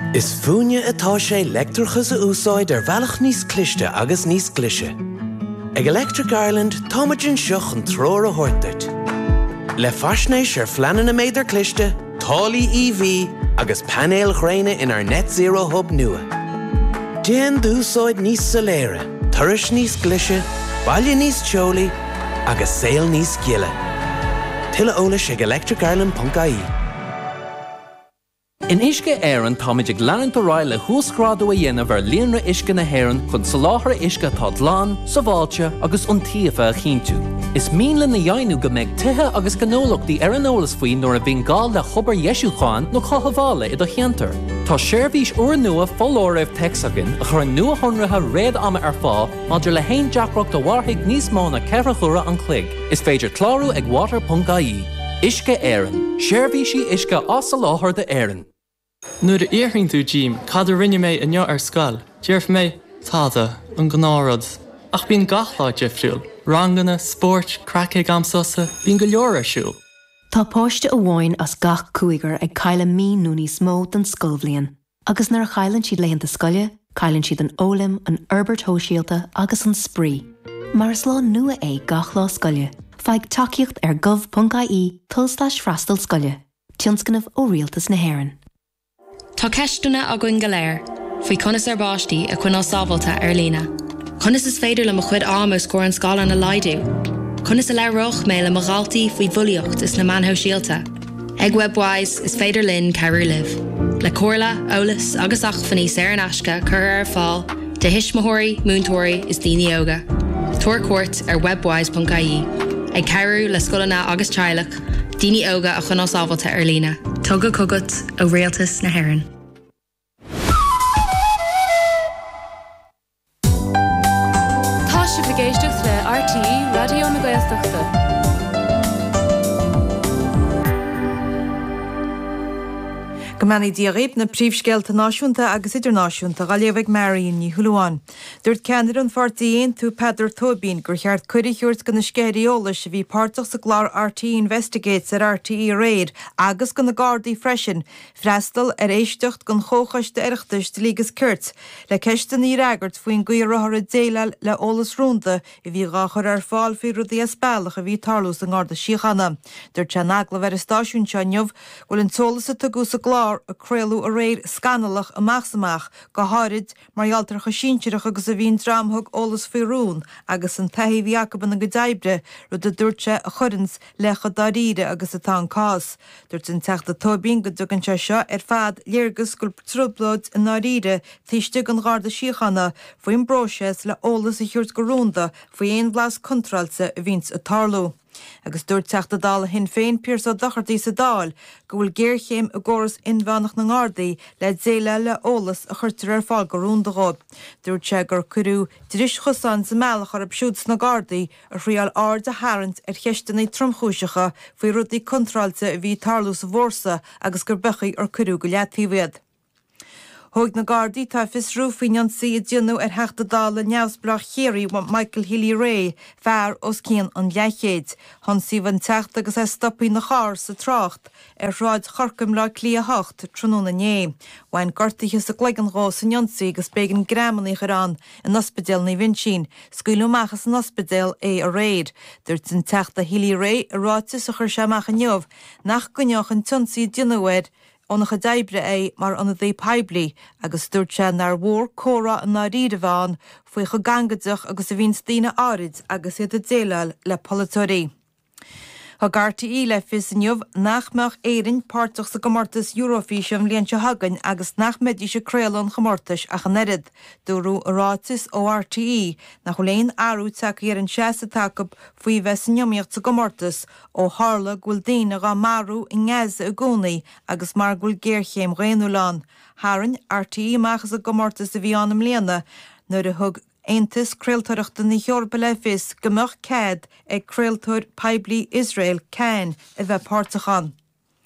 Is fúine atá sé leictreachas a úsáid bhealach níos cliste agus níos clise. Ag Electric Ireland táimeann seach an tróir a thuirteart. Le faisnéis fleanan na méidir cliste, tálaí EV agus panéal ghréine inar net zero hub nua. Déan d'úsáid níos soléire, turais níos clise, baile níos teolaí agus saol níos giile. Tuilleadh eolais ag electricireland.ie. In Isce Éireann táid ag leann do ráil le thuascrádú a dhéanamh ar líonra Isce na hÉireann chun soláthar Isce tá dlán, sa bháilte agus iontaofa a chinntiú. Is míle na dhéanú go mbeidh tithe agus gnólachtaí ar an eolas faoin nuair a bhíonn gá le chobar Ieisúcháin nó chothabhála i do cheantar. Tá seirbhís uair nua fóláireamh texagan a chur nua honratha réad ama ar fá maidir le haon deacracht do bharthaigh níos mó na ceithre chura an chloig. Is féidir clárú ag water.ie. Isce Éireann. Seirbhísí Isce as sa láthair de Éireann. Nuair a éirthing tú Jim, cad a rinne mé inneo ar scal. Deirf mé táda an gnárad. Ach bíon gachlá defriúil. Ranganna, sport, cracaigh amsosa, bíon go leor ar siúil. Tá páiste a bháin as gach cúigar ag caile mí núní smó den scolbhliain. Agus nar a chailann siad leitheanta scoile, cailann siad an ólim, an Herbert Hóisialta agus an spree. Mar is lá nua é gach lá scoile. Feig takeíocht ar gov.ie /freastal scoile. Tionscanmh ó rialtas na hÉireann. Tá ceistúna a gcuin go léir, faoi conas ar báistí a chuin sábhalta ar lína. Conas is féidir le mo chuid ámas scór an scála na laidú. Conas a le roch mé le mo ghaltaí faoi bhuilíocht is na manthó síalta. Ag webwise is féidir linn ceirú liv. Le cóirla, eolas agus achfaní sé an asca chur ar fáil, de hismóirí, múntóirí is daoine óga. Tuair cuairt ar webwise.ie. Ag ceirú le scolanna agus teaghlach, daoine óga a chuin sábhalta ar lína. Tugad cogat ó rialtas na hÉireann. Tá si bhgéisteach le RTE Radio na Gaeltachta. Gomani diaréb na príomhscéalta náisiúnta agus idirnáisiúnta galéomh Marion ní Thuúáin. Dúirt ceannar an fortaíon tú Peadar Tóibín gur cheart cuireadh go na scéireolalas a bhí páirteach sa glár RTE Investigates ar RTE Raid agus go na Gardaí freisin, freastal ar éisteacht gon chóchaiste iireachtas de lígas cuirt, le ceiste ní reagart faoin gaothar a déile le ólas rúnda I bhí gachar ar fáil fí rudí a spáilach a bhí tarlús an Garda Síochanna. Dúirt se nagla ver a stáisiún teanmh bhfuil an tólas a tugu sa glár a crealú a réir scanalach amachsamach go hárid marghealtar chasínteach agus a bhíon dramthug ólas fiúrún agus an taithí bhíacaban na go daibre rud a dúirte a churins lecha daríre agus atá an cás. Dúirt an teachta Tóibín go dtugann se seo ar fad léargus go trúblóid in náríre tíiste an Garda Síochanna faoin bróises le ólas a thuirt go rúnda faoi éon blas contralsa a bhís a tarlú. Agus dúirt teachta dála hin féin pírs ó dachartaí sa dáil go bhfuil géirchéim a gcóras inmheánach na Gardaí le déile le ólas a chuirtar ar fáil go rúndaá. Dúirt se gur curú dris chusán sa meach ar absúds na Gardaí a rial ard a hairint ar cheistena tromchúiseacha faoi rudaí contralta a bhí tarlú sa bhórsa agus gur bechaí ar curú go leathíhéad. Thug na Gardaí tá fis rúfaoin an siad dionú ar heachta dála neamhsblach chéirí wa Michael Healy Ray fear os cían an leichéad. Hon si van techt agus stoppaí na chár sa trácht ar ráid chorcam le clí a hocht tróna né. Wain gortaithe sa gleigan rá san Jonsaí agus began gramannaí chorán an ospidéal na Vincín, scuilúmachas an ospidéal é a réid. Dúirt an teachta Healy Ray a rátas a chur seamach an neomh nach gonneach an tionsaí dionúid Onach daibre é mar an dhé peibli agus dúirt se nar mhór córa an náríre bháin faoi chu gangadach agus a bhín stíine árid agus iad a déile le polatorí. Thg RTE le fis inniuh nachmeach éireann páirteach sa gomórtas Eurovision líonse hagann agus nachméid se créalón chomórtas a chanéad dúrú rátas ó RTE nach choléon áú take ar an seasa takeab faoi bheits neomíocht sa gomórtas ó hála ghfuil daoine ga marú I ngéasa a gcónaí agus mar ghfuil géirchéim réanúláin. Harann RTE machchas a gomórtas a bhí anam léana nuair a thug Eintas crealtarachta na Heorpa le fis gomach céad ag crealtar peibli Israel céin a bheith páirteachán.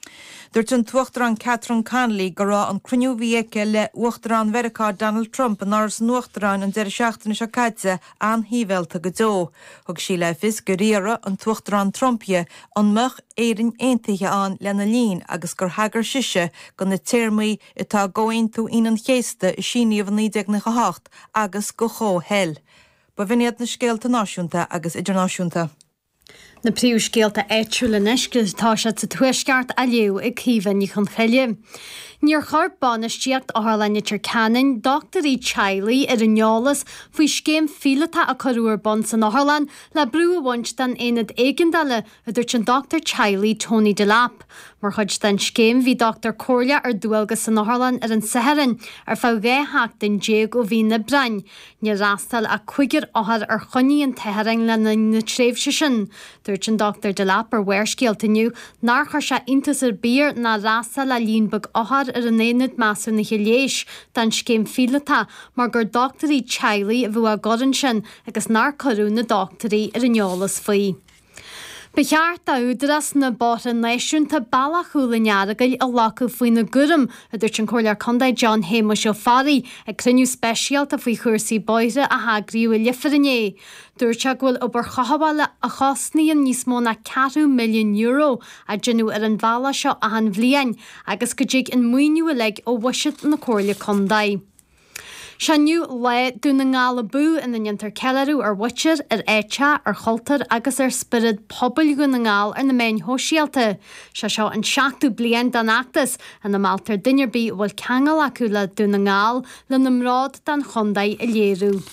Dúirt an tuachtarán Catherine Connolly go rá an cruniú bhíice le uachtarán Vericá Donald Trump an áras nuachtarán an deir seachtainna se caite an híbhelta go dó. Thug sí le fis go riara an tuachtarán Trumpie an much éireann aontaithe an lena lín agus gur hagar siise go na téirmaí atá ggóin tú inan chéasta i síníomh 1998 agus go chó hell. Ba bhíad na scéalta náisiúnta agus idirnáisiúnta. Na príomhscéalta éitiúla neisgus tá se sa tuaisceart a liú ag cíhann chun cheile. Níor chorp banistíocht áthlanne tir canin Dr. Chiley ar an neolalas faoi scéim fílata a choúir bon san Áthlan le brú bhaint den éad éigendala a dúirt an Dr. Chiley Tony DeLapp. Mar chuid den scéim hí Dr. Corlia ar dúilgus san Áthlan ar an Saharan ar fá bhétheach den déag ó bhí na brain. Ní rastal a chuigiir áthar ar choní an Teheran le na tréimhse sin. Dúirt an Dr. DeLapp ar bhuirscéaltaniu nar chuir se intas ar bír na rastal a líonbug áthar ar an éad measú na chiléis den scéim fílata mar gur Dr. Chiley a bhua a goran sin agus nar choú na doctorí ar an neolalas faoi. Becheart a údras na bóta náisiúnta bailla chúlanearagail a lacu faoin na gurum a dúirt an Comhairle Condaid John Hamish ó Fari ag cruniú speisialta faoi chuirsaí boire a hagriú i lifarinné. Dúirt se bhfuil obair chahabála a chosnaíonn níos mó na 4 milliún euro a dginú ar an bhalla seo a an bhliain agus go dtí an muoinú le ó bhuisead na Comhairle Condaid. Seanniu le dúna ngála bú in na ntar celarú ar witir ar éite ar choltar agus ar spirid pobl go na ngáil ar na main hóisialta. Se seo an 7 blian den achtas an na maltar duinearbí bhfuil ceangal acu le dúna ngáil le na mrád den chondaid i léirú.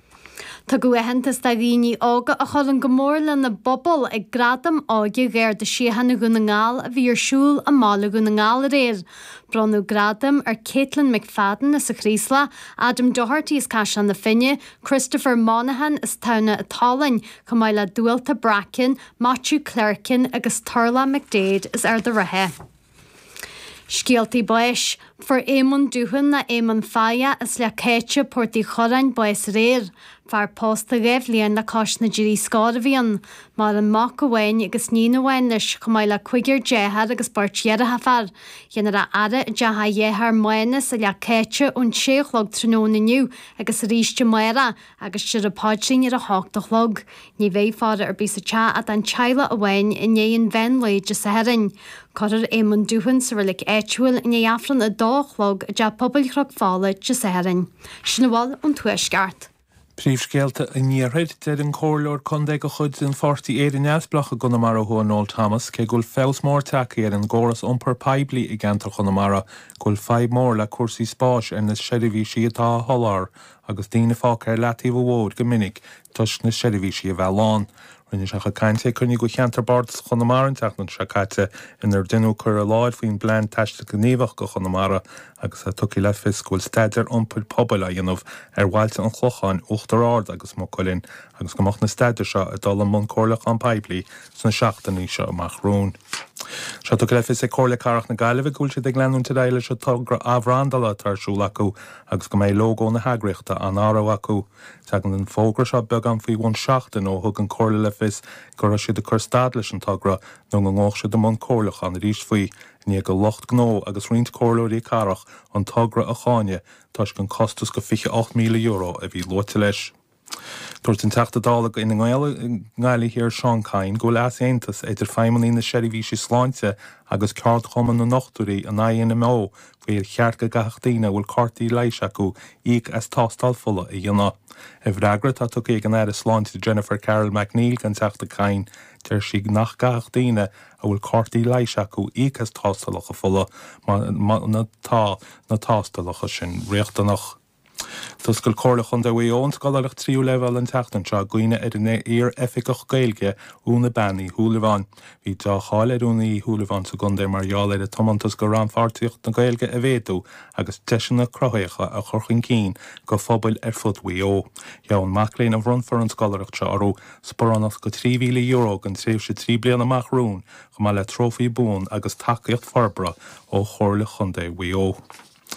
Tá go bhhaintas de rií ága a chur an gomór le na bobbal ag gradam áige ggéir de sihanna go na ngáil a bhí arsúil a mála go na ngáil réir. Bronú gradam ar Caitlin McFadden is sa Chrísla, Adam Doherty is caiis an na finne, Christopher Monaghan is tána a Tálainn, chumá le Dúilta Bracken, Matthew Clerkin agus Turla McDade is ar de rathe. Scialtaí báis, for éman dúhan na éman fáia is le céite portaí chorainn báis réir. Far pósta raibh líon le cás na ddírí scáda bhíon, mar an mac bhhain agus ní bhhain leis chumá le chuigiir déthar agus bartíarathe fear. Dhéanaar a ada detha dhéthar muonas a le céite ón 6 tróna nniu agus ríiste muire agus siad a páidring ar a 8 log. Ní bhéh fáda ar bí sa te a an teile a bhhain in éon bhein leid de saharin. Corir éman dúhan sa rilik éitiúil in éafran a 2 log a de poblchrog fála de saharin. Sinna bháil an tuaisceart. Príomhscéalta a níorthaid dead an Comhairle Condaid go chud an 40 éidirneasplacha Conamara ó Noel Thomas cé gúil fés mór tacaí ar an ggóras iompar peibli i gceantar Conamara gúil 5 mór le cuasaí spáis ar na seirbhísí atá tholáir agus daoine fáca ar leataobh bhód go minic tus na seirbhísí a bhealán. Rinne se chainte chunig go cheantar bardas Conamara teachnan se caite inar duine chur a láid faoin blean teiste go níomhach go Conamara agus a tuí le fiscúil staidir iompar pobl a dhéanamh ar bhailte an chlocháin uachtarrád agus má colinn agus go mach na staidir seo a dul an món cóirlach an peibli sna seachtaí seo amach rún. Se tu le fis é cóirla carach na gaiileh gúil si ag leanúnta éile se tugra áhrandala tarsúil acu agus go méid lógó na heagriachta an áró acu. Tegan an fógra seo beag an faoi bhain seachtain ó thug an cóirla le fis gur siad a chur stad leis an tugra nó an ngách siad am cóirlach an ríis faoi ní go locht gnó agus rint cóirlóirí carach an tugra a cháine tuis gon costas go 8 milliún euro a bhí loite leis. Dúirt an teachtadála in ngáile hir Seán Cain go leas éantas idir feimmaní na seirbhísí sláinte agus ceart chuman na nachtúirí an aon mó faoir cheartga gachtaína bhfuil cartaí leiis acu íag as tástal fulla i dhéaná. I bhreagra tá tu ag an air sláinte Jennifer Carroll McNeil gan teachta Cain tir si nach gachtaína a bhfuil cartaí leiis acu íag as tástalach a fulla na tástalach sin réachtanach. Tás goil cóirla chun de bhíon scoilach tríú level an teachtan se gooine ar an éar efficach gailge úna bannaí thuúlaháin. Bhí dá cháil arúnaí thuúlaháin sa gundé margheall ar a tomantas go ranfartíocht na gailge a bhéadú agus teisina crothaocha a chorchan cín go phobal ar fud WO. Jeann maclainn a bhrun for an scoilach se arú sporánach go 3 milliún euro gan tréimh se 3 bliana amach rún go má le trófaí bún agus takeíocht forbra ó chóirla chun de WO.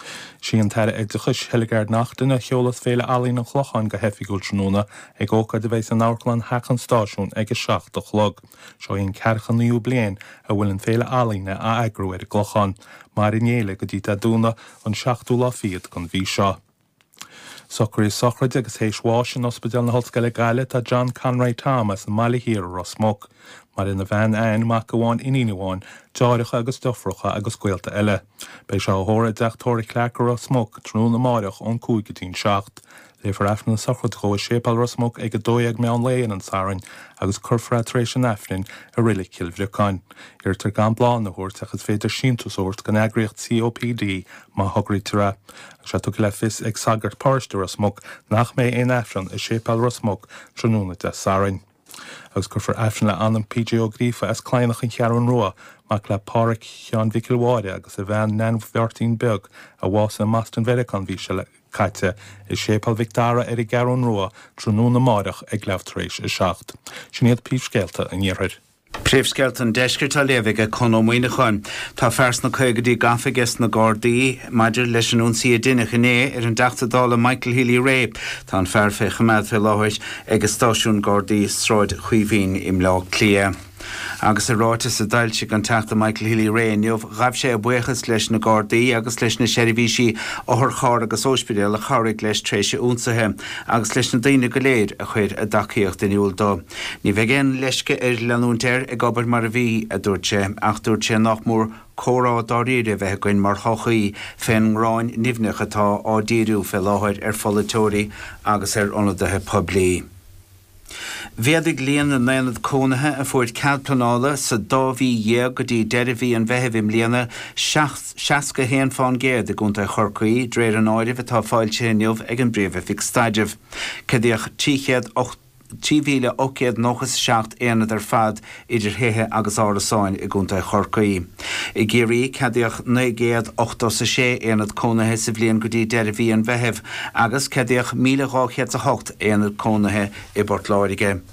Sí an teire ag de chus heilgard nachtainna cheolas féle alín an chlochan go hefigúil trúna ag óca de bhééis an áirlan hechan stáisiún ag 7 chlog. Seo on cearchan níú blian a bhfuil an féle alína a agrú ar glochan, mar in éile go dtí a dúna an 7ú lá fiad gon bhí seo. Sochraí sochraide agus hééis bháis an ospidal na Hoscaile Gaile tá John Conroy Thomas an Malahíar Rosmog, mar ina bhean ein mac go bháin iníháin, deiricha agus dofracha agus cuilta eile. Bei seo thóra deachtóirí cleachar Rosmog trúna máireach ón 5-7. Léfar efna sochraid go sépal Rosmog ag go dóag me an léon an sarin agus curfratrééis an efnin a rilig cilbhreáin. Irtar gan blán na thuirt agus féidir síntasúirt gan agriocht COPD má thugraí tura. Se tu le fis ag sagart páirste Rosmog nach mé éon efran i sépal Rosmog trúna de sarin. Agus curfar efran le anam PGO grífa as clánach an chearan rua mac le páric chean vicilháide agus a bhean 9-14 beg a bhás na Maston Vericon bhí se le caite is sépal Victara ar I garún rua trúna máireach ag leabhtrééis i 7. Sinnéad píomhscéalta an dhéarthir. Príomhscéalt an deiscirt a lévig a conómhaoine chuin. Tá fers na chuigedaí gafagus na Gardaí, maidir leis an únsaí a duine chuné ar an deachtadála Michael Healy Rape, tá an fear fé chamad fé láthairt ag stáisiún Gardaí sráid chuimhín im lá clia. Agus a rátas a dailse an teachta Michael Healy Rainmh raibh sé a buchas leis na Gardaí agus leis na seirbhísí áthar char agus ospidéal a chairigh leis tréise únsathe agus leis na daoine go léir a chuir a dacaíocht in iúil dó. Ní bheith géan leisce ar leanúntéir ag obair mar a bhí a dúirte ach dúirte nach mór chórá dáríre bheith goin mar chochaí féin ráin nimhnech atá á díú fel láthir ar folatóirí agus ar ionadaithe poblí. Bhéadig líon na naanad cónathe a fuair ceadplanála sa 2010 go dtí 10 an bheitheh im líana 60 héan fáin géad a gúnta chorcaí dréir an áirimh atá fáilte inniuh ag an bréomh fix staidirh. Cedíoch 3,897 éanad ar fad idir théithe agus árasáin i gúnta chorcaí. I géirí cedíoch 9,806 éanad cónathe sa bhliain go dtí 10 an bheitheh agus cedíoch 1,808 éanad cónathe i Bortláirige.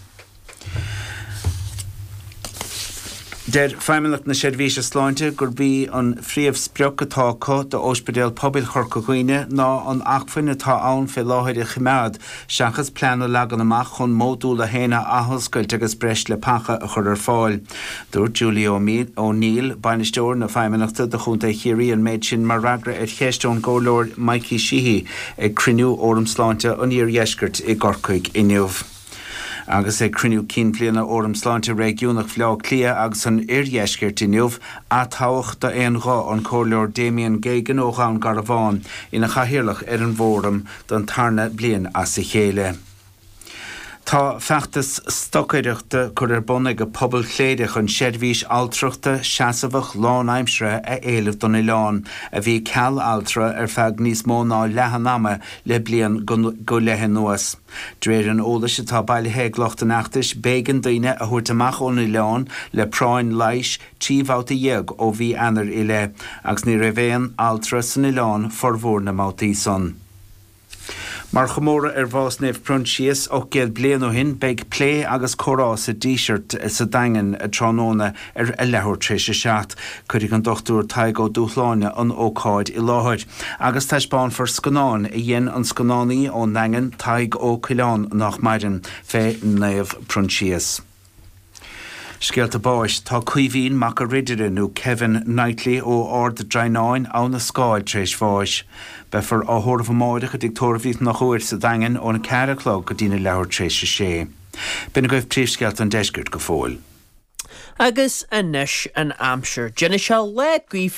Der feimimech na seirbhíse sláinte gur bhí an phríomh spreoch atá có do ospidéal pobil chorcaghine ná an achfainn atá ann fé láthir I chimead seachas pleanú legan amach chun módúla héna athoscailt agus breis le pacha a chur ar fáil. Dúirt Julie O'Neill, bainisteoir na feimimechta de chunta chéirí an méid sin mar ragra ar cheistún gólóir Mikey Sheehy ag criniú orm sláinte an íor dheiscirt I Gorcaig inniuh. Agus é criniú cín bliana orm sláinte régiúnach phleá clia agus an irdheiscirt inniuh a táhacht do éon rá an cóirleoir Damien Gagan ó Ghan Garabháin ina chahirirlach ar an bhóram don tarna blian as I chéile. Tá feachtas stocaireachta chur ar bonna go pobl chléideach an seirbhís altrachta seasamhach lán aimsre a éileh don I lán a bhí ceall altra ar feadh níos mó ná lehanama le blian go lehan nuas. Dréir an ólas atá bailithe glochta nachtais bégan daoine a thuirt amach ón I lán le práin leiis tíomhálta dhéag ó bhí anar I le agus ní raibhéan altra san I lán formhór na mátaí son. Mar chomóra ar bhás nefh prunchíos ó géad blian ó hin beag plé agus chorá sa d-shirt sa daingan a trónóna ar a lethúir tréise 7 chuirigh an dochtúr Taigo dúchláine an ócáid I láthir. Agus taispáin for scanán I dhéan an scanánaí ó nangan Taig ó Cileán nach maidan fé nefh prunchíos. Scialta báis tá cuimhín mac a ridireanú Kevin Knightley ó Ard Draenáin án na scáil tréis bháis. Befar á thormh máideach a dictóirhíh nach chuir sa daingan ó na 4 clog go dtína leabhar tréis 6. Bina goibh príomhscéalt an deiscirt go fóil. Agus inis an amsir, Jenna se le